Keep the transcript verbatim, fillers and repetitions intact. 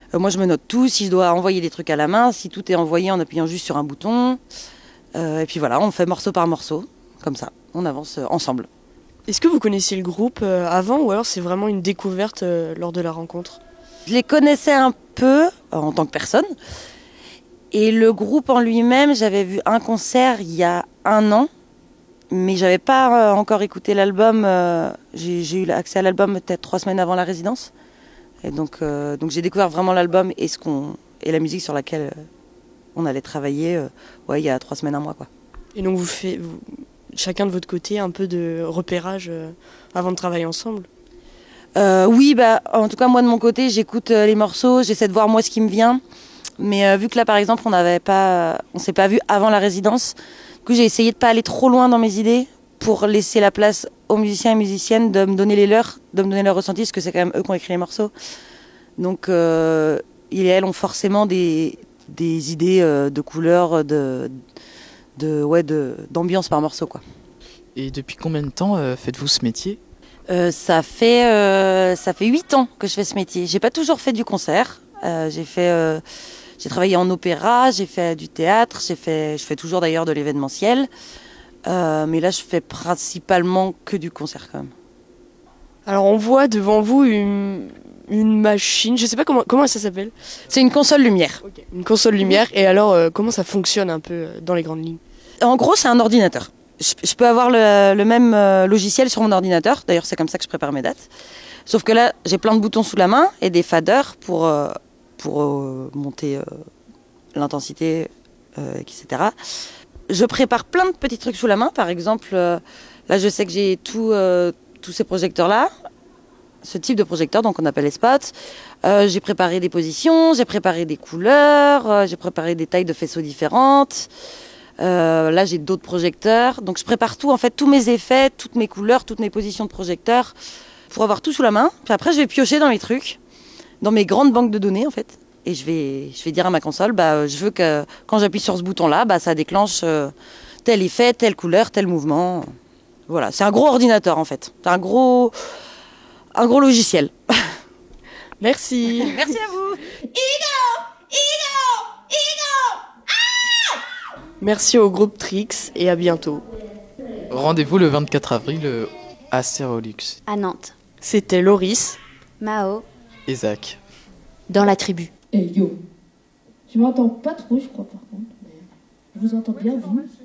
Euh, moi, je me note tout, si je dois envoyer des trucs à la main, si tout est envoyé en appuyant juste sur un bouton. Euh, et puis voilà, on fait morceau par morceau, comme ça, on avance euh, ensemble. Est-ce que vous connaissiez le groupe euh, avant ou alors c'est vraiment une découverte euh, lors de la rencontre? Je les connaissais un peu euh, en tant que personne. Et le groupe en lui-même, j'avais vu un concert il y a un an, mais j'avais pas euh, encore écouté l'album. Euh, j'ai, j'ai eu accès à l'album peut-être trois semaines avant la résidence. Et donc, euh, donc j'ai découvert vraiment l'album et, ce qu'on, et la musique sur laquelle euh, on allait travailler euh, ouais, il y a trois semaines, un mois, quoi. Et donc vous faites vous, chacun de votre côté un peu de repérage euh, avant de travailler ensemble? Euh, oui, bah, en tout cas, moi de mon côté, j'écoute euh, les morceaux, j'essaie de voir moi ce qui me vient. Mais euh, vu que là, par exemple, on n'avait pas, on s'est pas vu avant la résidence, du coup, j'ai essayé de pas aller trop loin dans mes idées pour laisser la place aux musiciens et musiciennes de me donner les leurs, de me donner leurs ressentis, parce que c'est quand même eux qui ont écrit les morceaux. Donc, euh, ils et elles ont forcément des, des idées euh, de couleurs, de, de, ouais, de, d'ambiance par morceau, quoi. Et depuis combien de temps euh, faites-vous ce métier ? Euh, ça fait euh, ça fait huit ans que je fais ce métier. J'ai pas toujours fait du concert. Euh, j'ai fait euh, j'ai travaillé en opéra, j'ai fait du théâtre, j'ai fait je fais toujours d'ailleurs de l'événementiel. Euh, mais là je fais principalement que du concert quand même. Alors on voit devant vous une, une machine, je sais pas comment, comment ça s'appelle. C'est une console lumière. Okay. Une console lumière. Et alors euh, comment ça fonctionne un peu euh, dans les grandes lignes? En gros c'est un ordinateur. Je, je peux avoir le, le même euh, logiciel sur mon ordinateur. D'ailleurs c'est comme ça que je prépare mes dates. Sauf que là j'ai plein de boutons sous la main et des faders pour euh, pour euh, monter euh, l'intensité, euh, et cetera. Je prépare plein de petits trucs sous la main. Par exemple, euh, là, je sais que j'ai tout, euh, tous ces projecteurs-là, ce type de projecteur, donc on appelle les spots. Euh, j'ai préparé des positions, j'ai préparé des couleurs, euh, j'ai préparé des tailles de faisceaux différentes. Euh, là, j'ai d'autres projecteurs. Donc, je prépare tout, en fait, tous mes effets, toutes mes couleurs, toutes mes positions de projecteurs pour avoir tout sous la main. Puis après, je vais piocher dans mes trucs, dans mes grandes banques de données, en fait. Et je vais, je vais dire à ma console, bah, je veux que quand j'appuie sur ce bouton-là, bah, ça déclenche euh, tel effet, telle couleur, tel mouvement. Voilà, c'est un gros ordinateur, en fait. C'est un gros, un gros logiciel. Merci. Merci à vous. Ido, Ido, Ido. Merci au groupe Trix et à bientôt. Rendez-vous le vingt-quatre avril euh, à Stérolux. À Nantes. C'était Loris, Mao, et Zach. dans la tribu. Eh yo, je m'entends pas trop, je crois, par contre. Mais je vous entends bien, vous.